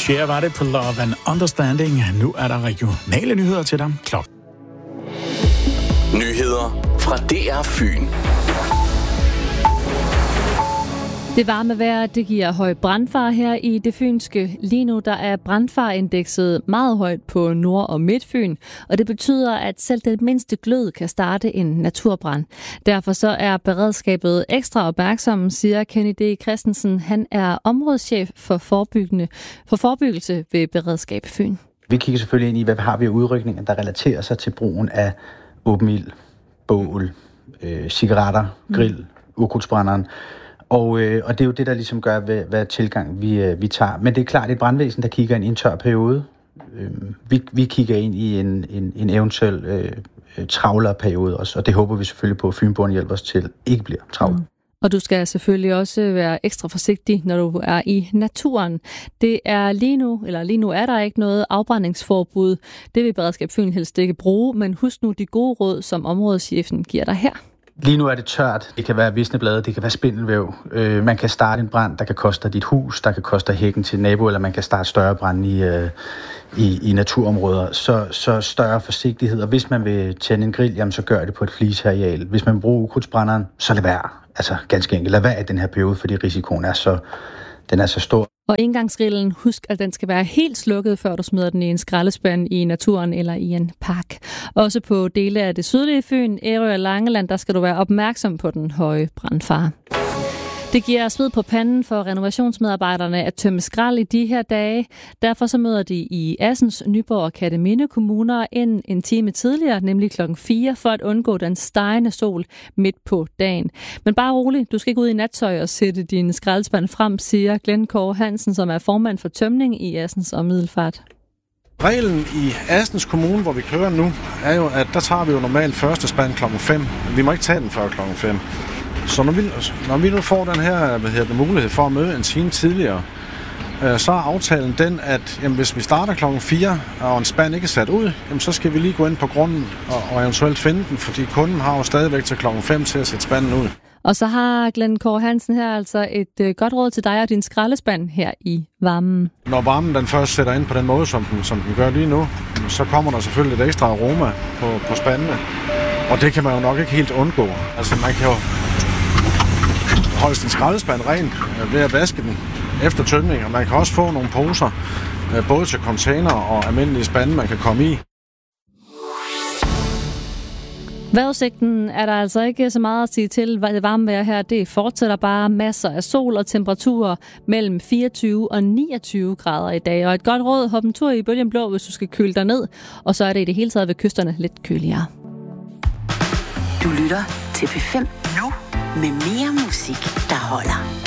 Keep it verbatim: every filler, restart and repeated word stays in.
Cher var det på Love and Understanding. Nu er der regionale nyheder til dig. Klok. Nyheder fra D R Fyn. Det varme vejr, det giver høj brandfare her i det fynske. Lige nu der er brandfareindekset meget højt på Nord- og Midtfyn, og det betyder, at selv det mindste glød kan starte en naturbrand. Derfor så er beredskabet ekstra opmærksom, siger Kenny D. Christensen. Han er områdeschef for, forebyggende, for forebyggelse ved Beredskab Fyn. Vi kigger selvfølgelig ind i, hvad har vi af udrykninger, der relaterer sig til brugen af åben ild, bål, øh, cigaretter, grill, mm. ukrudtsbrænderen. Og, øh, og det er jo det, der ligesom gør, hvad, hvad tilgang vi, øh, vi tager. Men det er klart, det er et brandvæsen, der kigger ind i en tør periode. Øh, vi, vi kigger ind i en, en, en eventuel øh, travlere periode også, og det håber vi selvfølgelig på, at Fynboerne hjælper os til, ikke bliver travlt. Mm. Og du skal selvfølgelig også være ekstra forsigtig, når du er i naturen. Det er lige nu, eller lige nu er der ikke noget afbrændingsforbud. Det vil Beredskab Fyn helst ikke bruge, men husk nu de gode råd, som områdeschefen giver dig her. Lige nu er det tørt. Det kan være visne blade, det kan være spindelvæv. Øh, man kan starte en brand, der kan koste dit hus, der kan koste hækken til nabo, eller man kan starte større brand i, øh, i, i naturområder. Så, så større forsigtighed. Og hvis man vil tænde en grill, jamen, så gør det på et fliseareal. Hvis man bruger ukrudtsbrænderen, så lad være. Altså ganske enkelt, lad være i den her periode, fordi risikoen er så, den er så stor. Og indgangsgrillen, husk, at den skal være helt slukket, før du smider den i en skraldespand i naturen eller i en park. Også på dele af det sydlige Fyn, Ærø og Langeland, der skal du være opmærksom på den høje brandfare. Det giver sved på panden for renovationsmedarbejderne at tømme skrald i de her dage. Derfor så møder de i Assens, Nyborg og Kerteminde kommuner ind en time tidligere, nemlig klokken fire, for at undgå den stegende sol midt på dagen. Men bare rolig, du skal ikke ud i nattøj og sætte din skraldespand frem, siger Glenn Kåre Hansen, som er formand for tømning i Assens og Middelfart. Reglen i Assens Kommune, hvor vi kører nu, er jo, at der tager vi jo normalt første spand klokken fem. Vi må ikke tage den før klokken fem. Så når vi, når vi nu får den her hvad hedder det, mulighed for at møde en time tidligere, øh, så er aftalen den, at jamen, hvis vi starter klokken fire, og en spand ikke er sat ud, jamen, så skal vi lige gå ind på grunden og, og eventuelt finde den, fordi kunden har jo stadigvæk til klokken fem til at sætte spanden ud. Og så har Glenn Kåre Hansen her altså et øh, godt råd til dig og din skraldespand her i varmen. Når varmen den først sætter ind på den måde, som den, som den gør lige nu, så kommer der selvfølgelig et ekstra aroma på, på spandene. Og det kan man jo nok ikke helt undgå. Altså man kan jo holde sin skraldespand ren ved at vaske den efter tømning, og man kan også få nogle poser, både til container og almindelige spande, man kan komme i. Vejrudsigten er der altså ikke så meget at sige til, hvad det varme vejr her, det fortsætter bare masser af sol og temperaturer mellem fireogtyve og niogtyve grader i dag. Og et godt råd, hop en tur i bølgen blå, hvis du skal køle dig ned, og så er det i det hele taget ved kysterne lidt køligere. Du lytter til P fem nu med mere musik, der holder.